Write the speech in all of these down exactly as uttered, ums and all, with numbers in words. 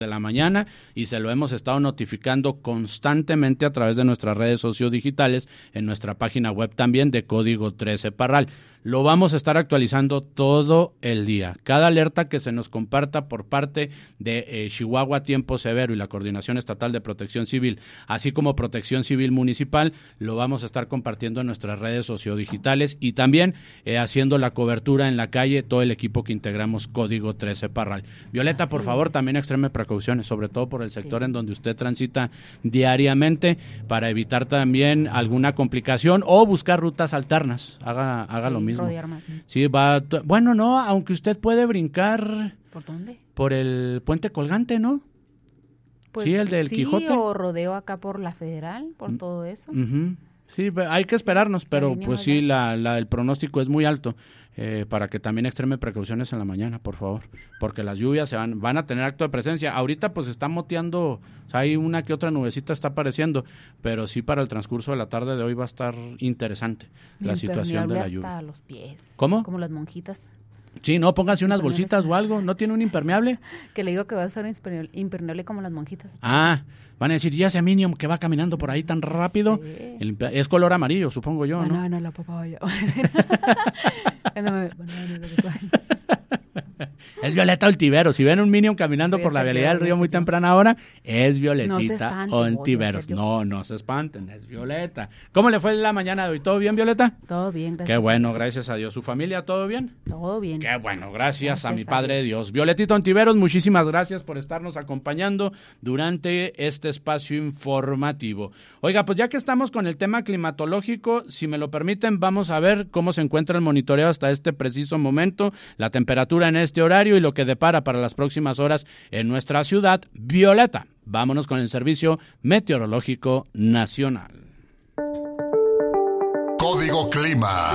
de la mañana y se lo hemos estado notificando constantemente a través de nuestras redes sociodigitales, en nuestra página web también de Código trece Parral. Lo vamos a estar actualizando todo el día. Cada alerta que se nos comparta por parte de eh, Chihuahua Tiempo Severo y la Coordinación Estatal de Protección Civil, así como Protección Civil Municipal, lo vamos a estar compartiendo en nuestras redes sociodigitales y también eh, haciendo la cobertura en la calle, todo el equipo que integramos Código trece Parral. Violeta, así por favor, es. También extreme precauciones, sobre todo por el sector sí. en donde usted transita diariamente, para evitar también alguna complicación o buscar rutas alternas. Haga, haga sí. lo mismo. Más, ¿sí? Sí, va, bueno, no, aunque usted puede brincar. ¿Por dónde? Por el puente colgante, ¿no? Pues sí, el del sí, Quijote. O rodeo acá por la Federal, por mm. todo eso. Uh-huh. Sí, hay que esperarnos, pero pues sí, la, la, el pronóstico es muy alto. Eh, para que también extreme precauciones en la mañana, por favor, porque las lluvias se van, van a tener acto de presencia. Ahorita pues está moteando, o sea, hay una que otra nubecita está apareciendo, pero sí para el transcurso de la tarde de hoy va a estar interesante la situación de la lluvia. Hasta los pies. ¿Cómo? Como las monjitas. Sí, no, pónganse unas bolsitas o algo. ¿No tiene un impermeable? Que le digo que va a ser impermeable como las monjitas. Ah, van a decir, ya ese Minion que va caminando por ahí tan rápido. Sí. El, es color amarillo, supongo yo, ¿no? Banana, la papaya. Es Violeta Ontiveros. Si ven un Minion caminando por la vialidad del río muy temprana hora, es Violetita no Ontiveros. No, no se espanten, es Violeta. ¿Cómo le fue la mañana de hoy? ¿Todo bien, Violeta? Todo bien, gracias. Qué bueno, gracias a Dios. ¿Su familia todo bien? Todo bien. Qué bueno, gracias, gracias a mi Padre Dios. Dios. Violetita Ontiveros, muchísimas gracias por estarnos acompañando durante este espacio informativo. Oiga, pues ya que estamos con el tema climatológico, si me lo permiten, vamos a ver cómo se encuentra el monitoreo hasta este preciso momento, la temperatura en este horario y lo que depara para las próximas horas en nuestra ciudad. Violeta, vámonos con el Servicio Meteorológico Nacional. Código Clima.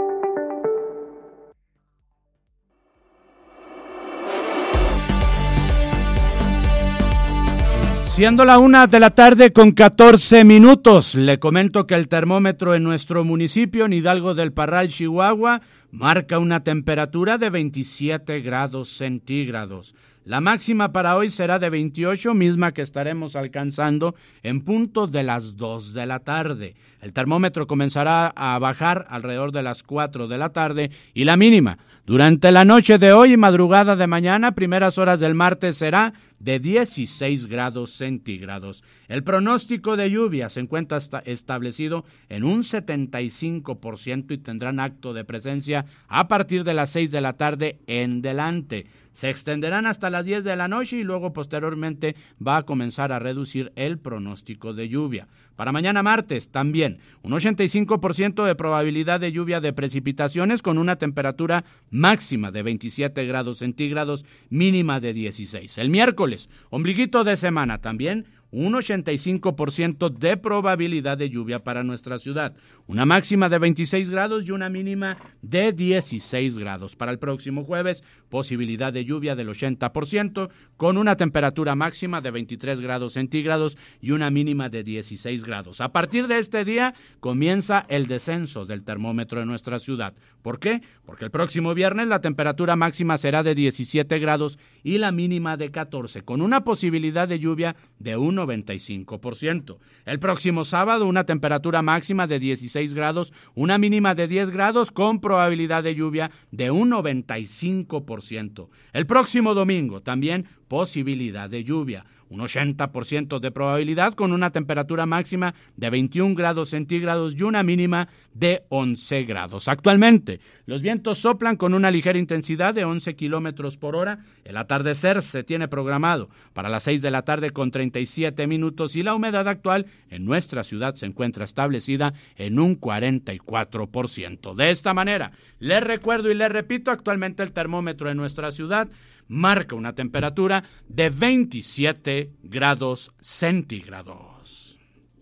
Siendo la una de la tarde con catorce minutos, le comento que el termómetro en nuestro municipio, en Hidalgo del Parral, Chihuahua, marca una temperatura de veintisiete grados centígrados. La máxima para hoy será de veintiocho, misma que estaremos alcanzando en punto de las dos de la tarde. El termómetro comenzará a bajar alrededor de las cuatro de la tarde y la mínima durante la noche de hoy y madrugada de mañana, primeras horas del martes, será de dieciséis grados centígrados. El pronóstico de lluvia se encuentra establecido en un setenta y cinco por ciento y tendrán acto de presencia a partir de las seis de la tarde en delante. Se extenderán hasta las diez de la noche y luego posteriormente va a comenzar a reducir el pronóstico de lluvia. Para mañana martes también un ochenta y cinco por ciento de probabilidad de lluvia de precipitaciones con una temperatura máxima de veintisiete grados centígrados, mínima de dieciséis. El miércoles, ombliguito de semana también, un ochenta y cinco por ciento de probabilidad de lluvia para nuestra ciudad, una máxima de veintiséis grados y una mínima de dieciséis grados. Para el próximo jueves, posibilidad de lluvia del ochenta por ciento, con una temperatura máxima de veintitrés grados centígrados y una mínima de dieciséis grados. A partir de este día comienza el descenso del termómetro en nuestra ciudad. ¿Por qué? Porque el próximo viernes la temperatura máxima será de diecisiete grados y la mínima de catorce, con una posibilidad de lluvia de un noventa y cinco por ciento. El próximo sábado una temperatura máxima de dieciséis grados, una mínima de diez grados con probabilidad de lluvia de un noventa y cinco por ciento. El próximo domingo también posibilidad de lluvia, un ochenta por ciento de probabilidad con una temperatura máxima de veintiún grados centígrados y una mínima de once grados. Actualmente, los vientos soplan con una ligera intensidad de once kilómetros por hora. El atardecer se tiene programado para las seis de la tarde con treinta y siete minutos y la humedad actual en nuestra ciudad se encuentra establecida en un cuarenta y cuatro por ciento. De esta manera, les recuerdo y les repito, actualmente el termómetro en nuestra ciudad marca una temperatura de veintisiete grados centígrados.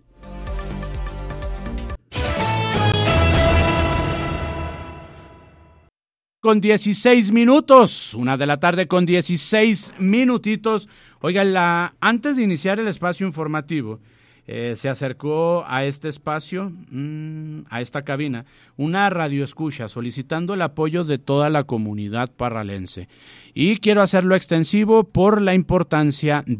Con dieciséis minutos, una de la tarde con dieciséis minutitos. Oiga, la, antes de iniciar el espacio informativo, Eh, se acercó a este espacio, mmm, a esta cabina, una radioescucha solicitando el apoyo de toda la comunidad parralense. Y quiero hacerlo extensivo por la importancia